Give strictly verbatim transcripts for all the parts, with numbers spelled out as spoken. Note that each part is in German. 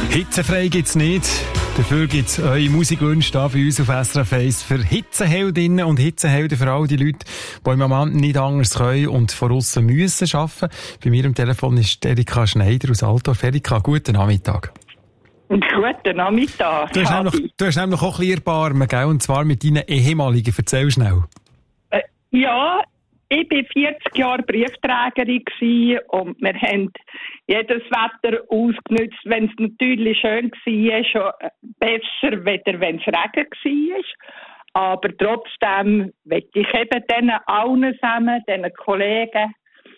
Hitzefrei gibt's nicht. Dafür gibt's eure Musikwünsche hier bei uns auf S R F eins für Hitzeheldinnen und Hitzehelden, für all die Leute, die im Moment nicht anders können und von aussen müssen arbeiten. Bei mir am Telefon ist Erika Schneider aus Altdorf. Erika, guten Nachmittag. Guten Nachmittag. Du hast, nämlich, du hast nämlich auch ein bisschen Erbarmen, gell? Und zwar mit deinen ehemaligen. Erzähl schnell. Äh, ja, ich war vierzig Jahre Briefträgerin und wir haben jedes Wetter ausgenutzt, wenn es natürlich schön war, schon besser, weder wenn es Regen war. Aber trotzdem möchte ich eben denen allen zusammen, diesen Kollegen,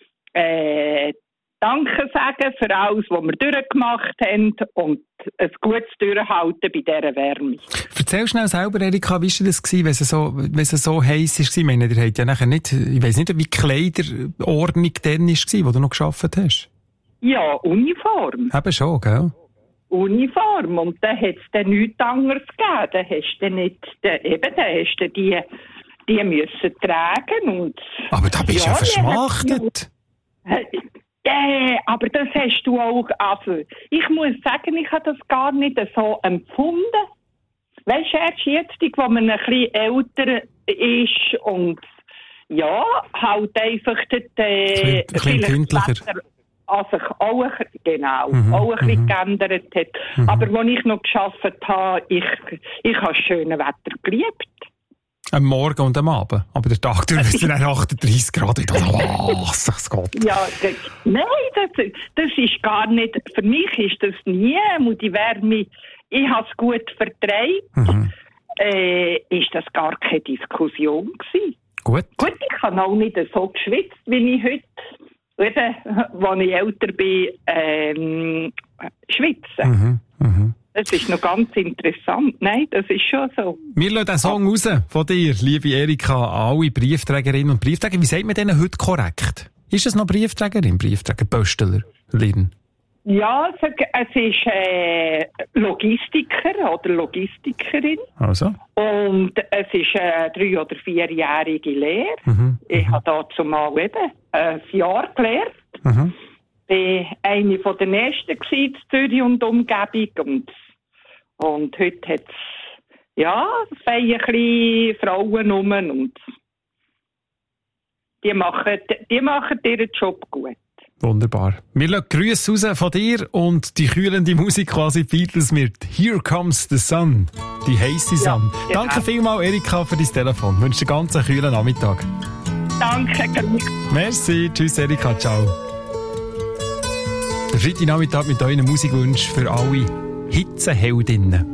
äh, Danke sagen für alles, was wir durchgemacht haben und ein gutes Durchhalten bei dieser Wärme. Erzähl schnell selber, Erika, wie war das, wenn es so, wenn es so heiß war? Ich meine, ihr habt ja nachher nicht, ich weiss nicht, wie die Kleiderordnung dann war, wo du noch gearbeitet hast. Ja, Uniform. Eben schon, gell? Uniform. Und dann hat es dann nichts anderes gegeben. Dann hast du nicht, dann, eben, dann hast du die, die müssen tragen und... Aber da bist du ja, ja verschmachtet. Ja, aber das hast du auch, also, ich muss sagen, ich habe das gar nicht so empfunden. Weißt du, erst jetzt, wo man ein bisschen älter ist und, ja, halt einfach dort, äh, ein bisschen empfindlicher. Also auch, genau, mhm, auch ein bisschen mhm. geändert hat. Mhm. Aber als ich noch gearbeitet habe, ich, ich habe das schöne Wetter geliebt. Am Morgen und am Abend. Aber der Tag durch ist dann achtunddreissig Grad. Ich dachte, was, das geht. Ja, das, nein, das, das ist gar nicht, für mich ist das nie, und die Wärme, ich habe es gut vertreibt, mhm. äh, ist das gar keine Diskussion gewesen. Gut. Gut, ich habe auch nicht so geschwitzt, wie ich heute, eben, als ich älter bin, ähm, schwitze. Mhm. Mhm. Das ist noch ganz interessant. Nein, das ist schon so. Wir lassen den Song raus von dir, liebe Erika, alle Briefträgerinnen und Briefträger. Wie sagt man denen heute korrekt? Ist es noch Briefträgerin, Briefträger, Pöstlerin? Ja, es ist äh, Logistiker oder Logistikerin. Also? Und es ist eine drei- oder vierjährige Lehre. Mhm. Ich habe dazu mal eben ein Jahr gelernt. Mhm. Ich war eine der ersten in Zürich und Umgebung. Und, und heute hat es, ja, ein bisschen Frauen rum. Und die machen, die machen ihren Job gut. Wunderbar. Wir lassen Grüße raus von dir und die kühlende Musik quasi Beatles mit Here Comes the Sun. Die heisse Sun. Ja, genau. Danke vielmals, Erika, für dein Telefon. Ich wünsche dir einen ganz kühlen Nachmittag. Danke. Merci. Tschüss, Erika. Ciao. Der Freitagnachmittag mit euren Musikwünschen für alle Hitzeheldinnen.